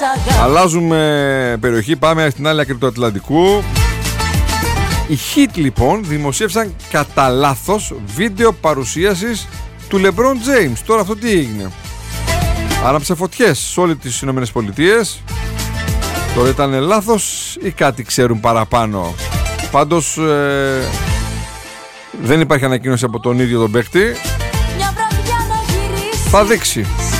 Αλλάζουμε περιοχή, πάμε στην άλλη άκρη του Ατλαντικού. Οι Heat λοιπόν δημοσίευσαν κατά λάθος βίντεο παρουσίασης του LeBron James. Τώρα αυτό τι έγινε? Άναψε φωτιές σε όλες τις Ηνωμένες Πολιτείες. Τώρα ήταν λάθος ή κάτι ξέρουν παραπάνω? Πάντως δεν υπάρχει ανακοίνωση από τον ίδιο τον παίκτη. Θα δείξει.